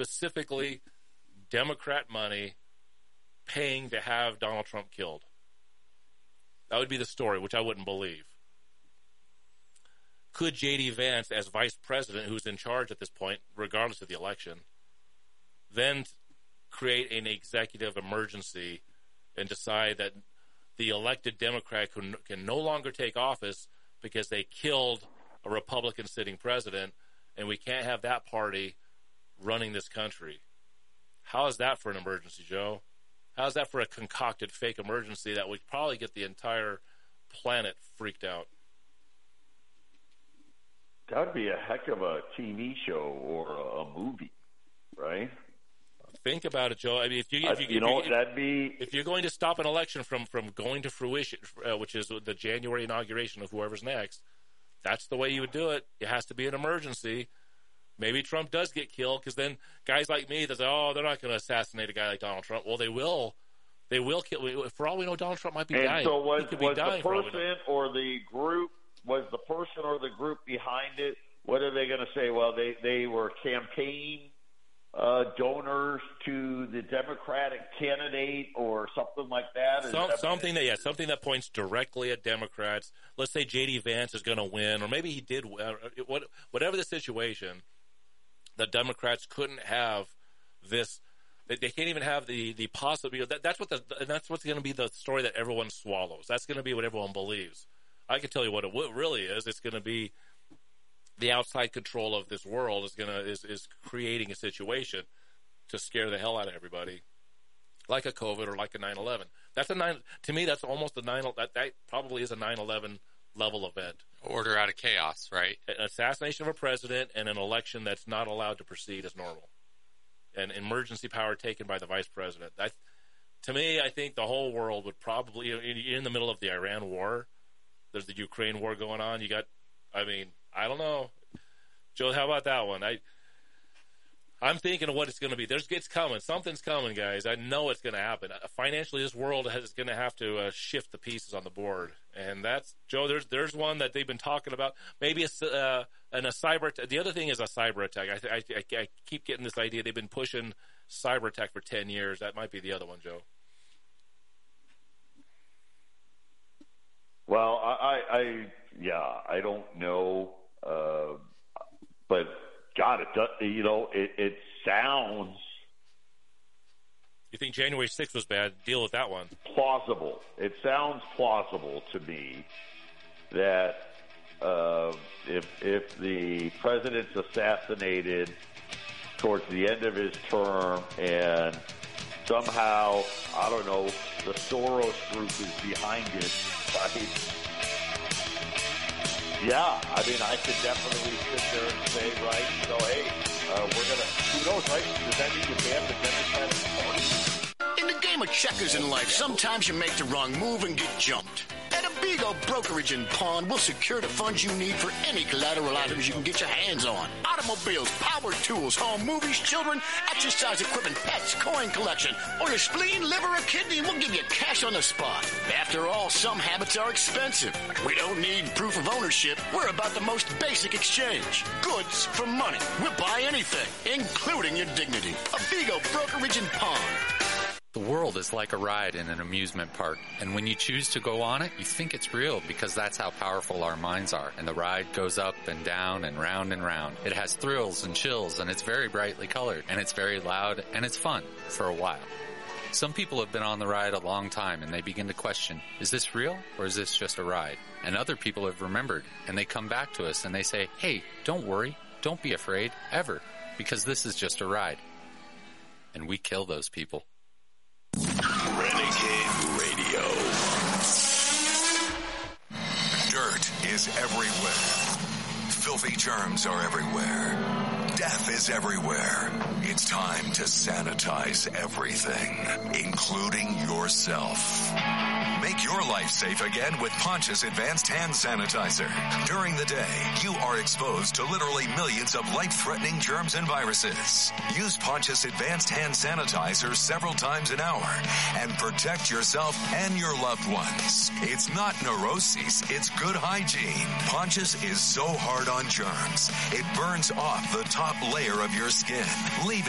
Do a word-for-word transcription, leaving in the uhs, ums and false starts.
specifically Democrat money paying to have Donald Trump killed. That would be the story, which I wouldn't believe. Could J D. Vance, as vice president, who's in charge at this point, regardless of the election, then create an executive emergency and decide that the elected Democrat can, can no longer take office because they killed a Republican sitting president, and we can't have that party running this country? How is that for an emergency, Joe? How is that for a concocted fake emergency that would probably get the entire planet freaked out? That would be a heck of a T V show or a movie, right? Think about it, Joe. I mean, if you, if you, you if know, you, that'd be if you're going to stop an election from, from going to fruition, uh, which is the January inauguration of whoever's next, that's the way you would do it. It has to be an emergency. Maybe Trump does get killed, because then guys like me that say, "Oh, they're not going to assassinate a guy like Donald Trump." Well, they will. They will kill. For all we know, Donald Trump might be and dying. So was, he could was be dying the person or the group? Was the person or the group behind it? What are they going to say? Well, they they were campaign uh, donors to the Democratic candidate or something like that. Some, that something that yeah, something that points directly at Democrats. Let's say J D. Vance is going to win, or maybe he did. Uh, what, whatever the situation, the Democrats couldn't have this. They, they can't even have the the possibility. That, that's what the and that's what's going to be the story that everyone swallows. That's going to be what everyone believes. I can tell you what it really is. It's going to be the outside control of this world is gonna is, is creating a situation to scare the hell out of everybody, like a COVID or like a nine eleven. That's a nine to me. That's almost a nine. That, that probably is a nine eleven level event. Order out of chaos, right? An assassination of a president and an election that's not allowed to proceed as normal, and emergency power taken by the vice president. That, to me, I think the whole world would probably. You're in the middle of the Iran war. There's the Ukraine war going on. You got. I mean. I don't know, Joe. How about that one? I, I'm thinking of what it's going to be. There's, it's coming. Something's coming, guys. I know it's going to happen. Financially, this world is going to have to uh, shift the pieces on the board, and that's Joe. There's, there's one that they've been talking about. Maybe a, uh, an, a cyber. Att- the other thing is a cyber attack. I, I, I, I keep getting this idea. They've been pushing cyber attack for ten years. That might be the other one, Joe. Well, I, I yeah, I don't know. Uh, but God, it does, you know, it, it sounds. You think January sixth was bad? Deal with that one. Plausible. It sounds plausible to me that uh, if if the president's assassinated towards the end of his term and somehow, I don't know, the Soros group is behind it, right? Yeah, I mean, I could definitely sit there and say, right, you know, hey, uh, we're going to, who knows, right? Does that mean you ban the Democratic Party? In the game of checkers in life, sometimes you make the wrong move and get jumped. At Abigo Brokerage and Pawn, we'll secure the funds you need for any collateral items you can get your hands on. Automobiles, power tools, home, movies, children, exercise equipment, pets, coin collection, or your spleen, liver, or kidney, and we'll give you cash on the spot. After all, some habits are expensive. We don't need proof of ownership. We're about the most basic exchange. Goods for money. We'll buy anything, including your dignity. Abigo Brokerage and Pawn. The world is like a ride in an amusement park, and when you choose to go on it, you think it's real because that's how powerful our minds are. And the ride goes up and down and round and round. It has thrills and chills, and it's very brightly colored, and it's very loud, and it's fun for a while. Some people have been on the ride a long time, and they begin to question, is this real or is this just a ride? And other people have remembered, and they come back to us and they say, hey, don't worry, don't be afraid, ever, because this is just a ride. And we kill those people. Renegade Radio. Dirt is everywhere. Filthy germs are everywhere. Death is everywhere. It's time to sanitize everything, including yourself. Make your life safe again with Pontius Advanced Hand Sanitizer. During the day, you are exposed to literally millions of life-threatening germs and viruses. Use Pontius Advanced Hand Sanitizer several times an hour and protect yourself and your loved ones. It's not neuroses, it's good hygiene. Pontius is so hard on germs, it burns off the top layer of your skin, leaving